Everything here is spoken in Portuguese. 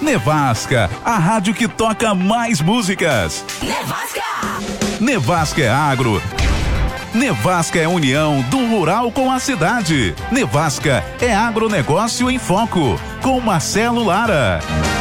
Nevasca, a rádio que toca mais músicas. Nevasca é agro. Nevasca é união do rural com a cidade. Nevasca é agronegócio em foco, com Marcelo Lara.